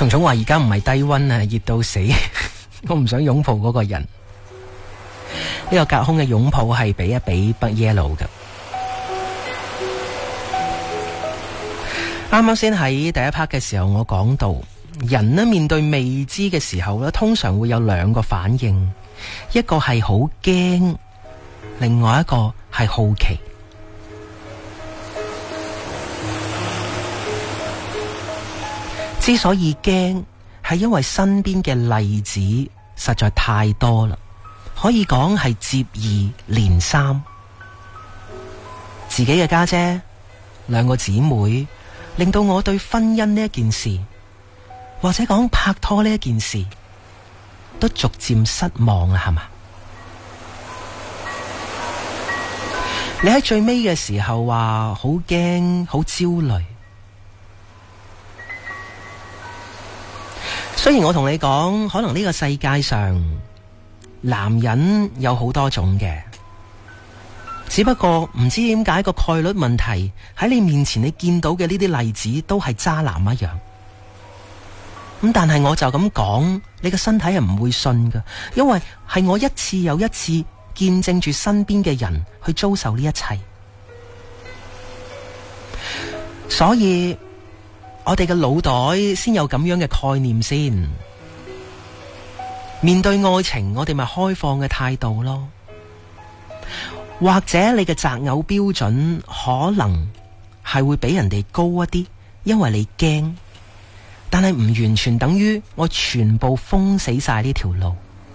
蟲蟲話而家唔係低溫啊，熱到死，我唔想擁抱嗰個人。呢個隔空嘅擁抱係俾一俾北 yellow 嘅。啱啱先喺第一 part 嘅時候，我講到人呢面對未知嘅時候呢，通常會有兩個反應，一個係好驚，另外一個係好奇。之所以驚，係因為身邊嘅例子實在太多啦，可以講係接二連三。自己嘅家姐，兩個姊妹，令到我對婚姻呢一件事，或者講拍拖呢一件事，都逐漸失望啊，係嘛？你喺最尾嘅時候話好驚、好焦慮。雖然我同你講，可能呢個世界上男人有好多種嘅，只不過唔知點解個概率問題喺你面前，你見到嘅呢啲例子都係渣男一樣。咁但係我就咁講，你個身體係唔會信噶，因為係我一次又一次見證住身邊嘅人去遭受呢一切，所以我哋嘅腦袋先有咁樣嘅概念先。面對愛情，我哋咪開放嘅態度咯。或者你嘅擇偶標準可能係會比人哋高一啲，因為你驚，但係唔完全等於我全部封死晒呢條路。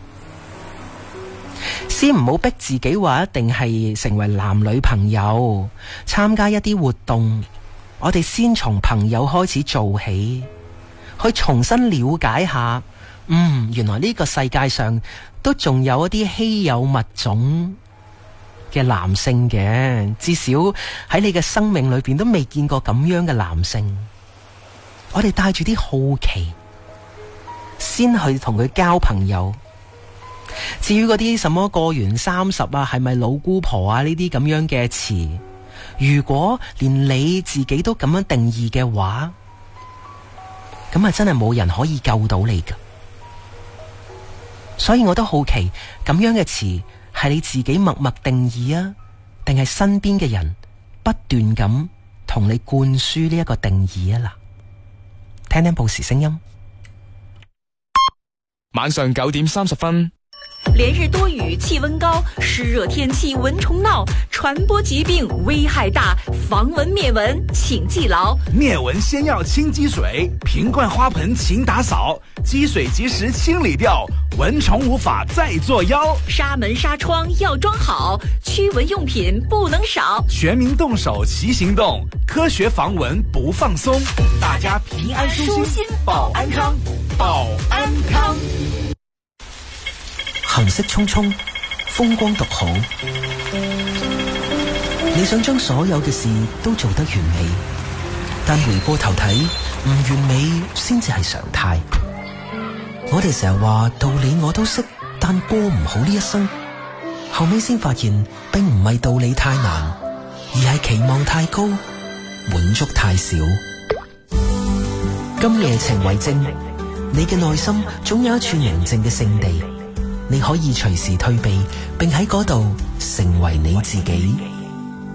先唔好逼自己話一定係成為男女朋友，參加一啲活動，我哋先從朋友開始做起，去重新了解下，原來呢個世界上都仲有一啲稀有物種嘅男性嘅，至少喺你嘅生命裏邊都未見過咁樣嘅男性。我哋帶住啲好奇，先去同佢交朋友。至於嗰啲什麼過完30啊，係咪老姑婆啊呢啲咁樣嘅詞，如果連你自己都咁樣定義嘅話，咁啊真係冇人可以救到你噶。所以我都好奇，咁樣嘅詞係你自己默默定義啊，定係身邊嘅人不斷咁同你灌輸呢一個定義啊？嗱，聽聽報時聲音。 晚上9點30分。 連日多雨，氣溫高，濕熱天氣，蚊蟲鬧，傳播疾病危害大，防蚊滅蚊請記牢。 滅蚊先要清積水，瓶罐花盆勤打掃，積水及時清理掉，蚊蟲無法再作妖。 紗門紗窗要裝好，驅蚊用品不能少， 全民動手齊行動，科學防蚊不放鬆，大家平安舒心，保安康，保安康。 行色匆匆，風光獨好。你想將所有嘅事都做得完美，但回過頭睇，唔完美先至係常態。我哋成日話道理我都識，但過唔好呢一生。後尾先發現，並唔係道理太難，而係期望太高，滿足太少。今夜情為證，你嘅內心總有一處寧靜嘅聖地。你可以隨時退避，並喺嗰度成為你自己。